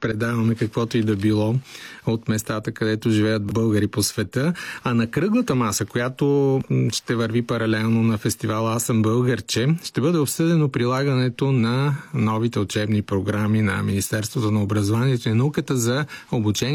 предаваме каквото и да било от местата, където живеят българи по света. А на кръглата маса, която ще върви паралелно на фестивала Аз съм българче, ще бъде обсъдено прилагането на новите учебни програми на Министерството на образованието и науката за обучение